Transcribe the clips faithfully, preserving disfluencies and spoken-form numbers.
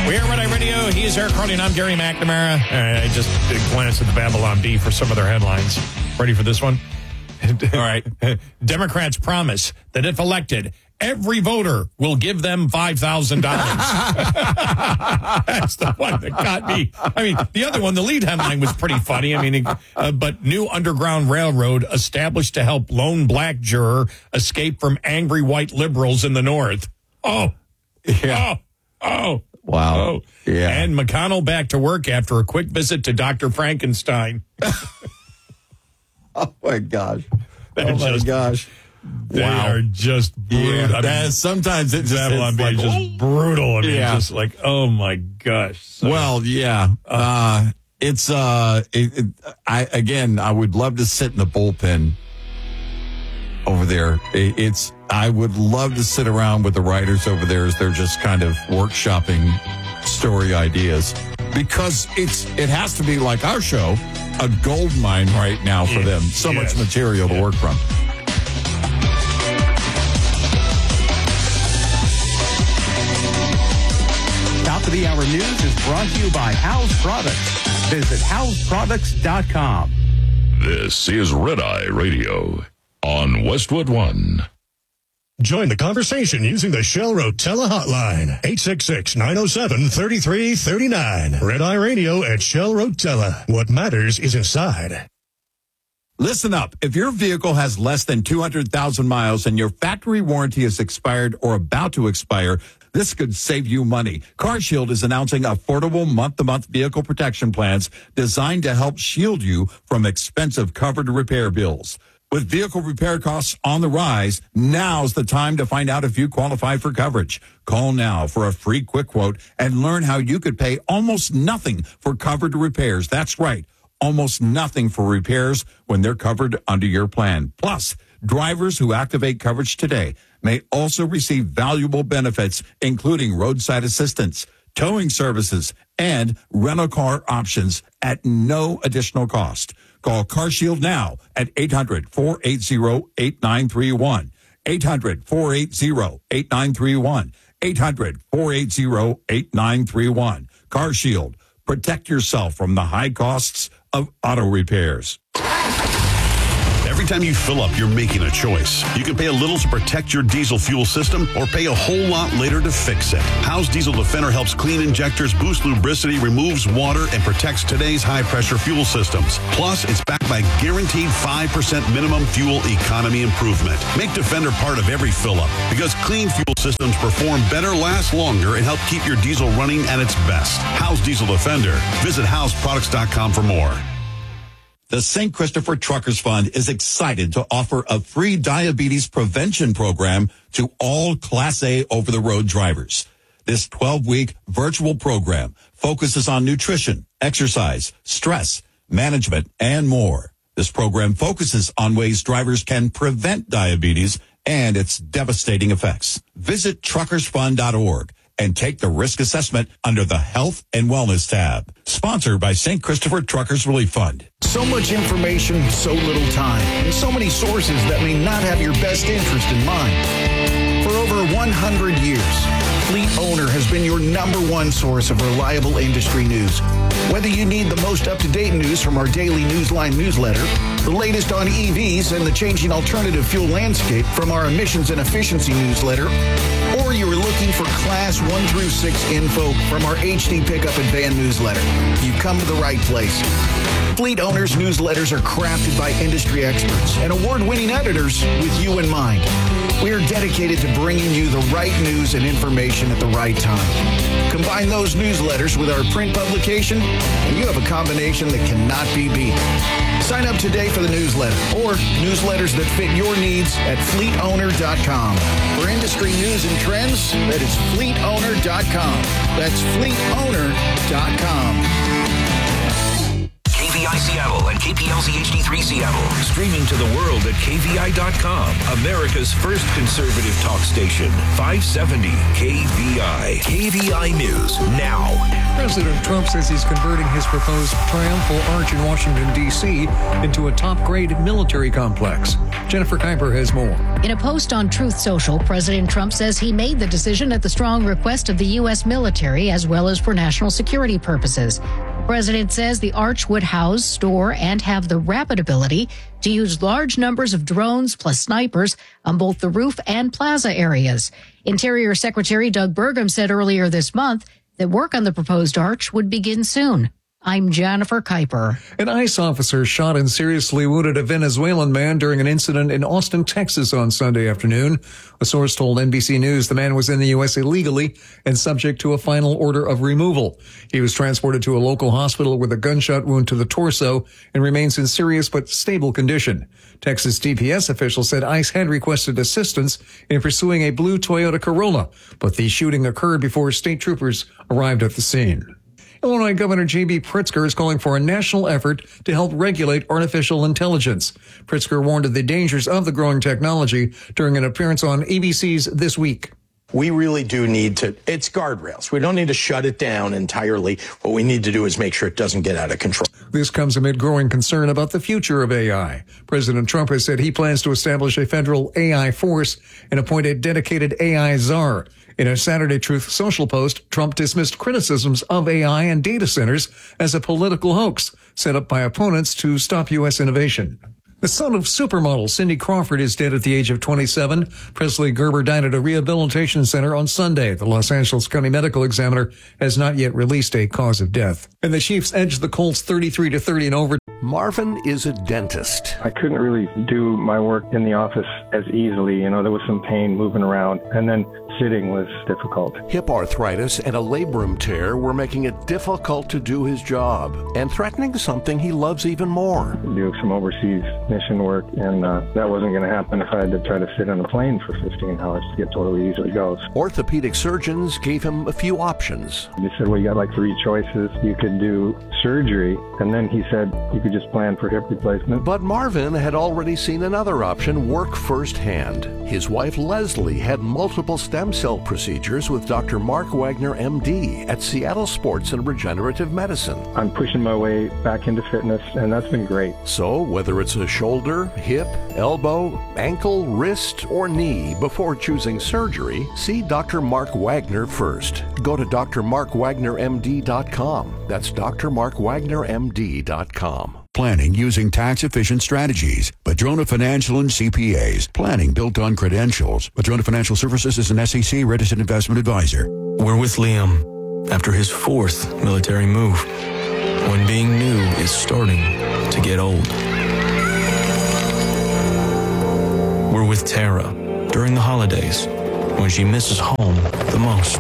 We are Red Eye Radio. He is Eric Crowley, and I'm Gary McNamara. All right, I just glanced at the Babylon Bee for some of their headlines. Ready for this one? All right. Democrats promise that if elected, every voter will give them five thousand dollars. That's the one that got me. I mean, the other one, the lead headline was pretty funny. I mean, uh, but new underground railroad established to help lone black juror escape from angry white liberals in the North. Oh, yeah. oh, oh. Wow. Oh. Yeah. And McConnell back to work after a quick visit to Doctor Frankenstein. Oh, my gosh. They're oh, my just, gosh. They wow. are just brutal. Yeah, I that, mean, sometimes it's just, Babylon it's like, just brutal. I mean, yeah. just like, oh, my gosh. So, well, yeah. Uh, it's, uh, it, it, I again, I would love to sit in the bullpen over there. It, it's, I would love to sit around with the writers over there as they're just kind of workshopping story ideas, because it's it has to be like our show, a gold mine right now for yes, them. So yes, much material yes. to work from. Top of the hour news is brought to you by House Products. Visit house products dot com. This is Red Eye Radio on Westwood One. Join the conversation using the Shell Rotella hotline, eight six six, nine oh seven, three three three nine. Red Eye Radio at Shell Rotella. What matters is inside. Listen up. If your vehicle has less than two hundred thousand miles and your factory warranty is expired or about to expire, this could save you money. CarShield is announcing affordable month-to-month vehicle protection plans designed to help shield you from expensive covered repair bills. With vehicle repair costs on the rise, now's the time to find out if you qualify for coverage. Call now for a free quick quote and learn how you could pay almost nothing for covered repairs. That's right, almost nothing for repairs when they're covered under your plan. Plus, drivers who activate coverage today may also receive valuable benefits, including roadside assistance, towing services, and rental car options at no additional cost. Call CarShield now at eight hundred, four eight zero, eight nine three one. eight hundred, four eight zero, eight nine three one. eight hundred, four eight zero, eight nine three one. CarShield. Protect yourself from the high costs of auto repairs. Every time you fill up, you're making a choice. You can pay a little to protect your diesel fuel system or pay a whole lot later to fix it. Howe's Diesel Defender helps clean injectors, boost lubricity, removes water, and protects today's high-pressure fuel systems. Plus, it's backed by guaranteed five percent minimum fuel economy improvement. Make Defender part of every fill-up because clean fuel systems perform better, last longer, and help keep your diesel running at its best. Howe's Diesel Defender. Visit house products dot com for more. The Saint Christopher Truckers Fund is excited to offer a free diabetes prevention program to all Class A over-the-road drivers. This twelve-week virtual program focuses on nutrition, exercise, stress, management, and more. This program focuses on ways drivers can prevent diabetes and its devastating effects. Visit truckers fund dot org and take the risk assessment under the Health and Wellness tab. Sponsored by Saint Christopher Truckers Relief Fund. So much information, so little time, and so many sources that may not have your best interest in mind. For over one hundred years, Fleet Owner has been your number one source of reliable industry news. Whether you need the most up-to-date news from our daily Newsline newsletter, the latest on E Vs and the changing alternative fuel landscape from our emissions and efficiency newsletter, or you are looking for Class one through six info from our H D Pickup and Van newsletter, you've come to the right place. Fleet Owners newsletters are crafted by industry experts and award-winning editors with you in mind. We are dedicated to bringing you the right news and information at the right time. Combine those newsletters with our print publication, and you have a combination that cannot be beat. Sign up today for the newsletter or newsletters that fit your needs at fleet owner dot com. For industry news and trends, that is fleet owner dot com. That's fleet owner dot com. K V I Seattle and K P L Z H D three Seattle. Streaming to the world at K V I dot com. America's first conservative talk station. five seventy K V I. K V I News now. President Trump says he's converting his proposed triumphal arch in Washington, D C into a top-grade military complex. Jennifer Kuiper has more. In a post on Truth Social, President Trump says he made the decision at the strong request of the U S military as well as for national security purposes. The president says the arch would house, store, and have the rapid ability to use large numbers of drones plus snipers on both the roof and plaza areas. Interior Secretary Doug Burgum said earlier this month that work on the proposed arch would begin soon. I'm Jennifer Kuiper. An ICE officer shot and seriously wounded a Venezuelan man during an incident in Austin, Texas on Sunday afternoon. A source told N B C News the man was in the U S illegally and subject to a final order of removal. He was transported to a local hospital with a gunshot wound to the torso and remains in serious but stable condition. Texas D P S officials said ICE had requested assistance in pursuing a blue Toyota Corolla, but the shooting occurred before state troopers arrived at the scene. Illinois Governor J B Pritzker is calling for a national effort to help regulate artificial intelligence. Pritzker warned of the dangers of the growing technology during an appearance on A B C's This Week. We really do need to, it's guardrails. We don't need to shut it down entirely. What we need to do is make sure it doesn't get out of control. This comes amid growing concern about the future of A I. President Trump has said he plans to establish a federal A I force and appoint a dedicated A I czar. In a Saturday Truth Social post, Trump dismissed criticisms of A I and data centers as a political hoax set up by opponents to stop U S innovation. The son of supermodel Cindy Crawford is dead at the age of twenty-seven. Presley Gerber died at a rehabilitation center on Sunday. The Los Angeles County Medical Examiner has not yet released a cause of death. And the Chiefs edged the Colts thirty-three to thirty in over. Marvin is a dentist. I couldn't really do my work in the office as easily. You know, there was some pain moving around, and then sitting was difficult. Hip arthritis and a labrum tear were making it difficult to do his job and threatening something he loves even more. Do some overseas mission work, and uh, that wasn't going to happen if I had to try to sit on a plane for fifteen hours to get to where he usually goes. Orthopedic surgeons gave him a few options. They said, well, you got like three choices. You could do surgery, and then he said you could just plan for hip replacement. But Marvin had already seen another option work firsthand. His wife Leslie had multiple stem cell procedures with Doctor Mark Wagner, M D, at Seattle Sports and Regenerative Medicine. I'm pushing my way back into fitness, and that's been great. So whether it's a shoulder, hip, elbow, ankle, wrist, or knee, before choosing surgery, see Doctor Mark Wagner first. Go to D R mark wagner M D dot com. That's D R mark wagner M D dot com. Planning using tax-efficient strategies. Padrona Financial and C P As. Planning built on credentials. Padrona Financial Services is an S E C registered investment advisor. We're with Liam after his fourth military move, when being new is starting to get old. We're with Tara during the holidays, when she misses home the most.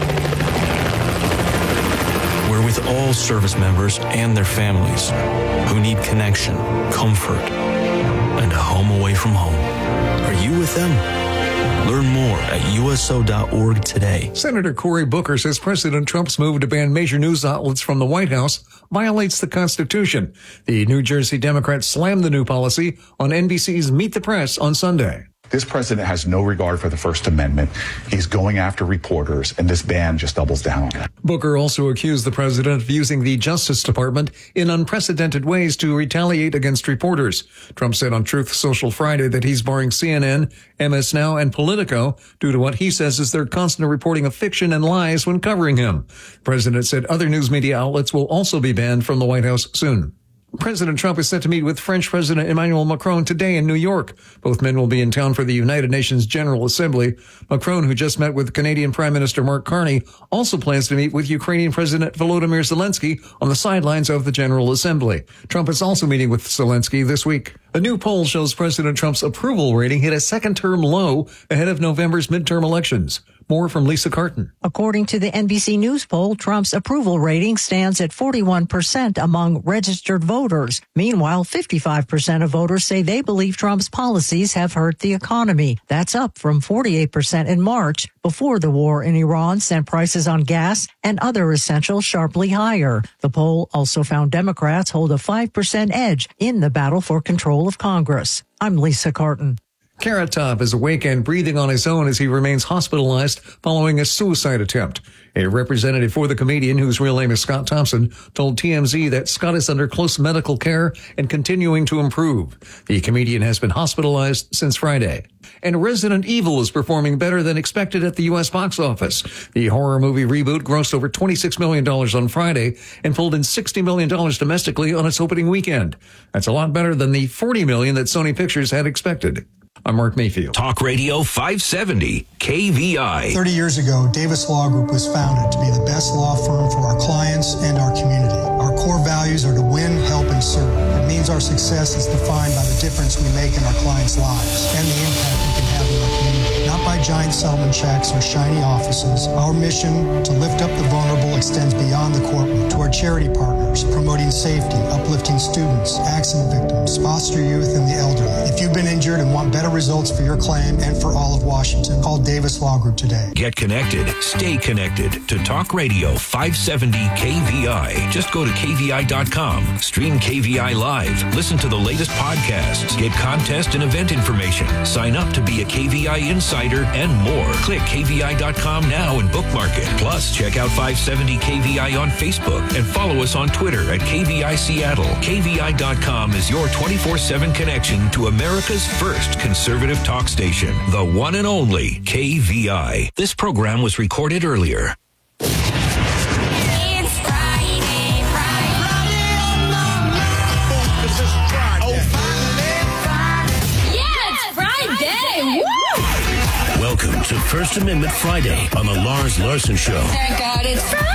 We're with all service members and their families who need connection, comfort, and a home away from home. Are you with them? Learn more at U S O dot org today. Senator Cory Booker says President Trump's move to ban major news outlets from the White House violates the Constitution. The New Jersey Democrat slammed the new policy on N B C's Meet the Press on Sunday. This president has no regard for the First Amendment. He's going after reporters, and this ban just doubles down on it. Booker also accused the president of using the Justice Department in unprecedented ways to retaliate against reporters. Trump said on Truth Social Friday that he's barring C N N, M S Now, and Politico due to what he says is their constant reporting of fiction and lies when covering him. The president said other news media outlets will also be banned from the White House soon. President Trump is set to meet with French President Emmanuel Macron today in New York. Both men will be in town for the United Nations General Assembly. Macron, who just met with Canadian Prime Minister Mark Carney, also plans to meet with Ukrainian President Volodymyr Zelensky on the sidelines of the General Assembly. Trump is also meeting with Zelensky this week. A new poll shows President Trump's approval rating hit a second-term low ahead of November's midterm elections. More from Lisa Carton. According to the N B C News poll, Trump's approval rating stands at forty-one percent among registered voters. Meanwhile, fifty-five percent of voters say they believe Trump's policies have hurt the economy. That's up from forty-eight percent in March, before the war in Iran sent prices on gas and other essentials sharply higher. The poll also found Democrats hold a five percent edge in the battle for control of Congress. I'm Lisa Carton. Carrot Top is awake and breathing on his own as he remains hospitalized following a suicide attempt. A representative for the comedian, whose real name is Scott Thompson, told T M Z that Scott is under close medical care and continuing to improve. The comedian has been hospitalized since Friday. And Resident Evil is performing better than expected at the U S box office. The horror movie reboot grossed over twenty-six million dollars on Friday and pulled in sixty million dollars domestically on its opening weekend. That's a lot better than the forty million dollars that Sony Pictures had expected. I'm Mark Mayfield. Talk Radio five seventy, K V I. thirty years ago, Davis Law Group was founded to be the best law firm for our clients and our community. Our core values are to win, help, and serve. It means our success is defined by the difference we make in our clients' lives and the impact we can have in our community. Not by giant settlement checks or shiny offices. Our mission to lift up the vulnerable extends beyond the courtroom to our charity partners, promoting safety, uplifting students, accident victims, foster youth, and the elderly. If you've been injured and want better results for your claim and for all of Washington, call Davis Law Group today. Get connected. Stay connected to Talk Radio five seventy K V I. Just go to K V I dot com. Stream K V I Live. Listen to the latest podcasts. Get contest and event information. Sign up to be a K V I Insider and more. Click K V I dot com now and bookmark it. Plus, check out five seventy K V I on Facebook and follow us on Twitter at K V I Seattle. K V I dot com is your twenty-four seven connection to America's first conservative talk station, the one and only K V I. This program was recorded earlier. It's Friday, Friday. Oh, yeah, it's Friday. Woo! Welcome to First Amendment Friday on the Lars Larson Show. Thank God it's Friday.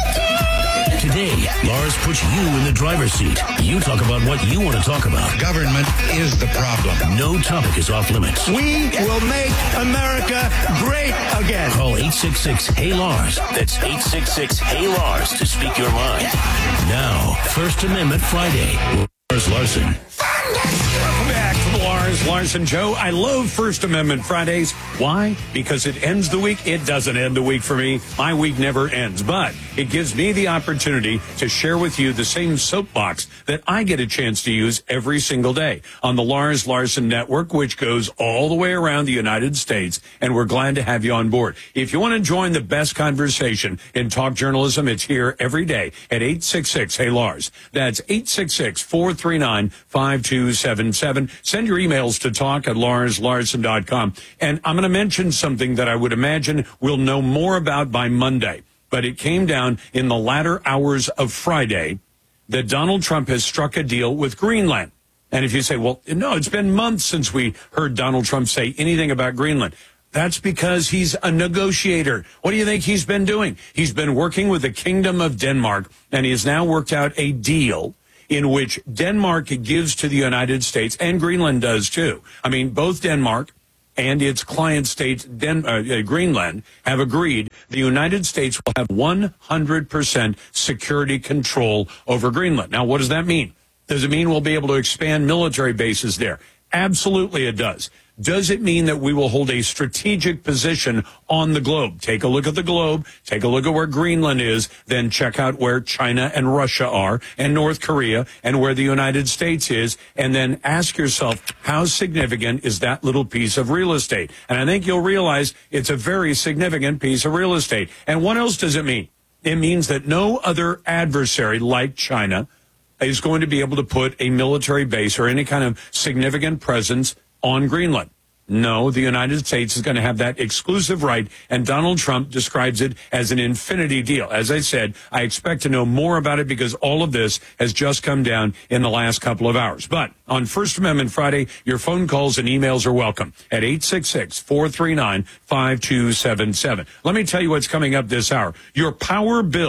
Today, Lars puts you in the driver's seat. You talk about what you want to talk about. Government is the problem. No topic is off limits. We will make America great again. Call eight six six, H E Y, Lars. That's eight six six, H E Y, Lars to speak your mind. Now, First Amendment Friday. Lars Larson. Welcome back to the Lars Larson Show. I love First Amendment Fridays. Why? Because it ends the week. It doesn't end the week for me. My week never ends. But it gives me the opportunity to share with you the same soapbox that I get a chance to use every single day on the Lars Larson Network, which goes all the way around the United States. And we're glad to have you on board. If you want to join the best conversation in talk journalism, it's here every day at eight six six, Hey Lars. That's eight six six, four three nine, five two seven seven. Send your emails to talk at lars larson dot com. And I'm going to mention something that I would imagine we'll know more about by Monday. But it came down in the latter hours of Friday that Donald Trump has struck a deal with Greenland. And if you say, well, no, it's been months since we heard Donald Trump say anything about Greenland. That's because he's a negotiator. What do you think he's been doing? He's been working with the Kingdom of Denmark, and he has now worked out a deal in which Denmark gives to the United States, and Greenland does too. I mean, both Denmark and its client state, Den- uh, Greenland, have agreed the United States will have one hundred percent security control over Greenland. Now, what does that mean? Does it mean we'll be able to expand military bases there? Absolutely it does. Does it mean that we will hold a strategic position on the globe? Take a look at the globe, take a look at where Greenland is, then check out where China and Russia are, and North Korea, and where the United States is, and then ask yourself, how significant is that little piece of real estate? And I think you'll realize it's a very significant piece of real estate. And what else does it mean? It means that no other adversary like China is going to be able to put a military base or any kind of significant presence on Greenland. No, the United States is going to have that exclusive right, and Donald Trump describes it as an infinity deal. As I said, I expect to know more about it because all of this has just come down in the last couple of hours. But on First Amendment Friday, your phone calls and emails are welcome at eight six six, four three nine, five two seven seven. Let me tell you what's coming up this hour. Your power bill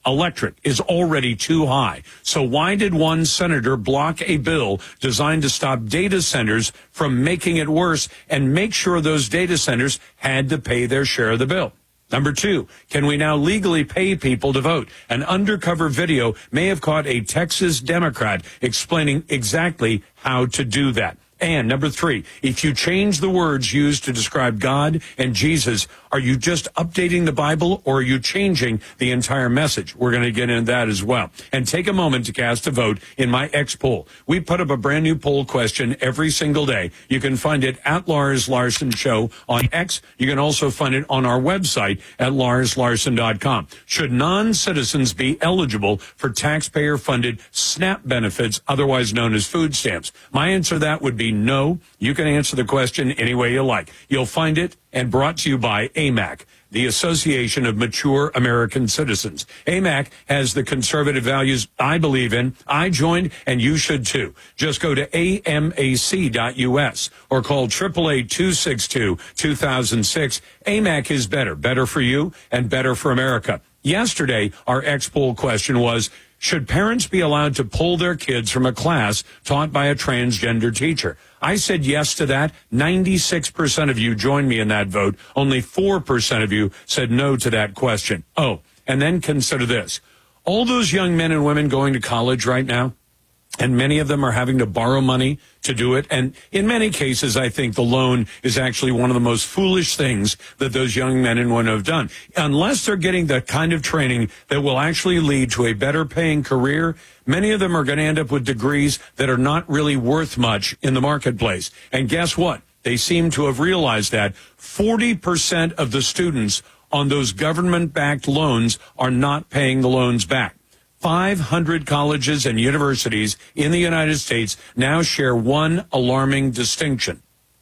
Electric is already too high. So why did one senator block a bill designed to stop data centers from making it worse and make sure those data centers had to pay their share of the bill? Number two, can we now legally pay people to vote? An undercover video may have caught a Texas Democrat explaining exactly how to do that. And number three, if you change the words used to describe God and Jesus, are you just updating the Bible or are you changing the entire message? We're going to get into that as well. And take a moment to cast a vote in my X poll. We put up a brand new poll question every single day. You can find it at Lars Larson Show on X. You can also find it on our website at lars larson dot com. Should non-citizens be eligible for taxpayer-funded SNAP benefits, otherwise known as food stamps? My answer to that would be no. You can answer the question any way you like. You'll find it and brought to you by A M A C, the Association of Mature American Citizens. A M A C has the conservative values I believe in. I joined, and you should too. Just go to A M A C dot U S or call eight eight eight, two six two, two thousand six. A M A C is better. Better for you and better for America. Yesterday, our X poll question was, should parents be allowed to pull their kids from a class taught by a transgender teacher? I said yes to that. ninety-six percent of you joined me in that vote. Only four percent of you said no to that question. Oh, and then consider this. All those young men and women going to college right now, and many of them are having to borrow money to do it. And in many cases, I think the loan is actually one of the most foolish things that those young men and women have done. Unless they're getting the kind of training that will actually lead to a better paying career, many of them are going to end up with degrees that are not really worth much in the marketplace. And guess what? They seem to have realized that forty percent of the students on those government-backed loans are not paying the loans back. five hundred colleges and universities in the United States now share one alarming distinction.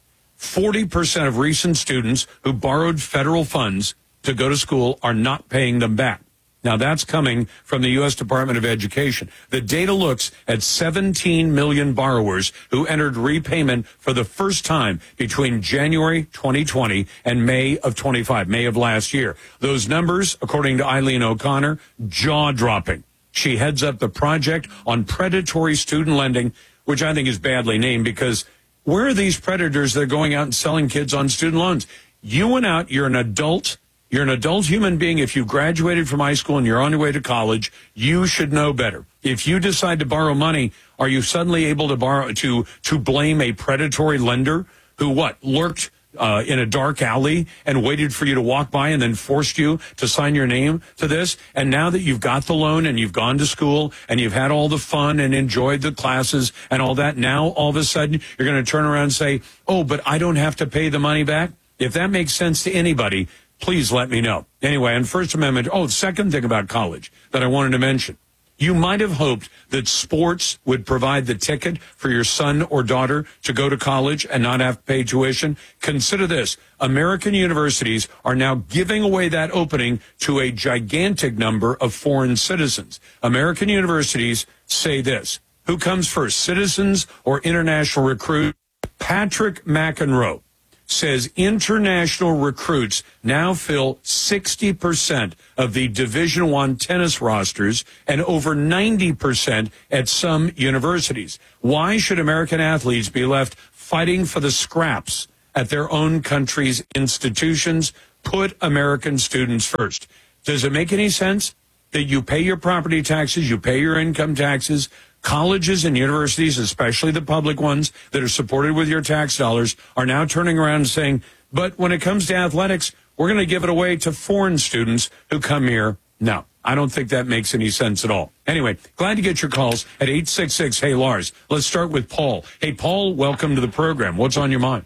forty percent of recent students who borrowed federal funds to go to school are not paying them back. Now, that's coming from the U S Department of Education. The data looks at seventeen million borrowers who entered repayment for the first time between January twenty twenty and May of twenty-five, May of last year. Those numbers, according to Eileen O'Connor, jaw-dropping. She heads up the Project on Predatory Student Lending, which I think is badly named because where are these predators that are going out and selling kids on student loans? You went out, you're an adult, you're an adult human being. If you graduated from high school and you're on your way to college, you should know better. If you decide to borrow money, are you suddenly able to borrow to to blame a predatory lender who what lurked Uh, in a dark alley and waited for you to walk by and then forced you to sign your name to this? And now that you've got the loan and you've gone to school and you've had all the fun and enjoyed the classes and all that, now all of a sudden you're going to turn around and say, oh, but I don't have to pay the money back? If that makes sense to anybody, please let me know. Anyway, on First Amendment, oh, second thing about college that I wanted to mention. You might have hoped that sports would provide the ticket for your son or daughter to go to college and not have to pay tuition. Consider this. American universities are now giving away that opening to a gigantic number of foreign citizens. American universities say this. Who comes first, citizens or international recruits? Patrick McEnroe says international recruits now fill sixty percent of the Division One tennis rosters and over ninety percent at some universities. Why should American athletes be left fighting for the scraps at their own country's institutions? Put American students first. Does it make any sense that you pay your property taxes, you pay your income taxes? Colleges and universities, especially the public ones that are supported with your tax dollars, are now turning around and saying, but when it comes to athletics, we're going to give it away to foreign students who come here. No, I don't think that makes any sense at all. Anyway, glad to get your calls at eight six six, hey, Lars. Let's start with Paul. Hey, Paul, welcome to the program. What's on your mind?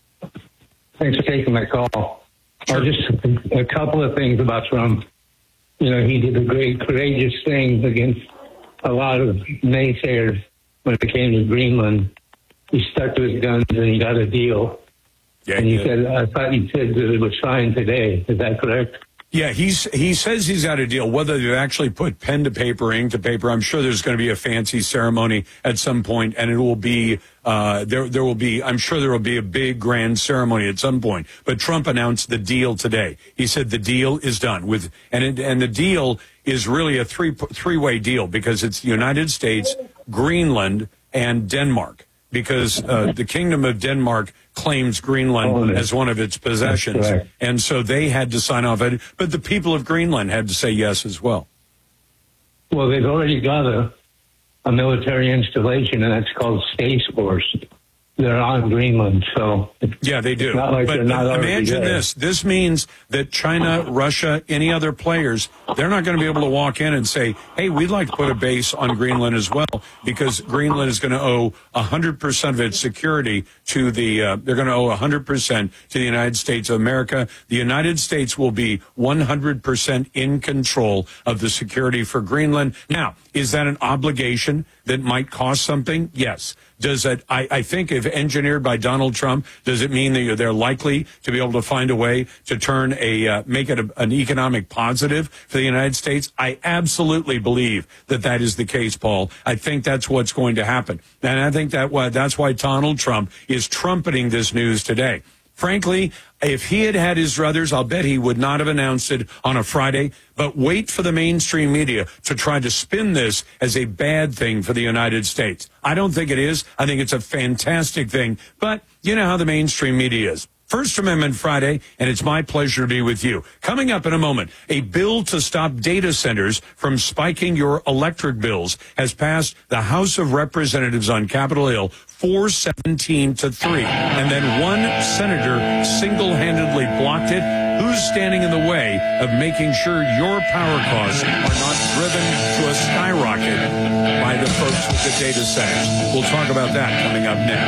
Thanks for taking my call. Sure. Uh, just a couple of things about Trump. You know, he did a great, courageous thing against a lot of naysayers when it came to Greenland. He stuck to his guns and he got a deal. Yeah, and you yeah. said, I thought you said that it was signed today. Is that correct? Yeah, he's he says he's got a deal. Whether they actually put pen to paper, ink to paper, I'm sure there's going to be a fancy ceremony at some point, and it will be uh, there. There will be, I'm sure there will be a big grand ceremony at some point. But Trump announced the deal today. He said the deal is done with, and it, and the deal is really a three three way deal because it's the United States, Greenland, and Denmark. Because uh, the Kingdom of Denmark claims Greenland as one of its possessions, and so they had to sign off it. But the people of Greenland had to say yes as well. Well, they've already got a, a military installation, and that's called Space Force. They're on Greenland, so yeah, they do. It's not like but they're not but already imagine there. this: this means that China, Russia, any other players, they're not going to be able to walk in and say, "Hey, we'd like to put a base on Greenland as well," because Greenland is going to owe a hundred percent of its security to the. Uh, they're going to owe a hundred percent to the United States of America. The United States will be one hundred percent in control of the security for Greenland. Now, is that an obligation that might cost something? Yes. Does it, I, I think if engineered by Donald Trump, does it mean that they're likely to be able to find a way to turn a, uh, make it a, an economic positive for the United States? I absolutely believe that that is the case, Paul. I think that's what's going to happen. And I think that that's why Donald Trump is trumpeting this news today. Frankly, if he had had his druthers, I'll bet he would not have announced it on a Friday. But wait for the mainstream media to try to spin this as a bad thing for the United States. I don't think it is. I think it's a fantastic thing. But you know how the mainstream media is. First Amendment Friday, and it's my pleasure to be with you. Coming up in a moment, a bill to stop data centers from spiking your electric bills has passed the House of Representatives on Capitol Hill four seventeen to three. And then one senator single-handedly blocked it. Who's standing in the way of making sure your power costs are not driven to a skyrocket by the folks with the data centers? We'll talk about that coming up next.